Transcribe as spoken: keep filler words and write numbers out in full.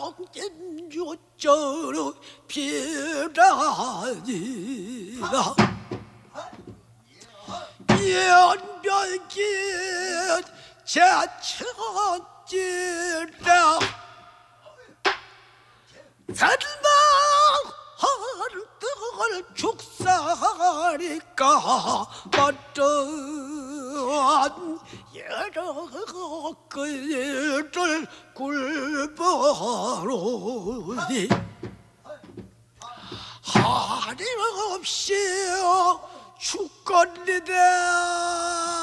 영진주저로 비라니라 연별길 제천지라 설마 한들 죽사리까 맞던 여러 그를 굴보로니 하림없이 죽건이다.